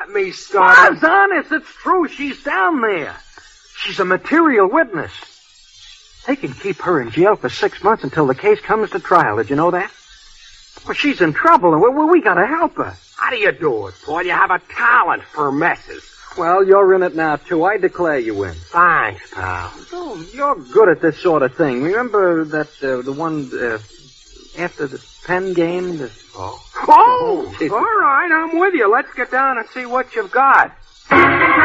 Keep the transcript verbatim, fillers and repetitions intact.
Let me start. Buzz, honest, it's true. She's down there. She's a material witness. They can keep her in jail for six months until the case comes to trial. Did you know that? Well, she's in trouble, and we, we, we gotta help her. How do you do it, Paul? You have a talent for messes. Well, you're in it now, too. I declare you win. Thanks, pal. Oh, you're good at this sort of thing. Remember that, uh, the one, uh, after the Penn game? The... Oh, oh all right, I'm with you. Let's get down and see what you've got.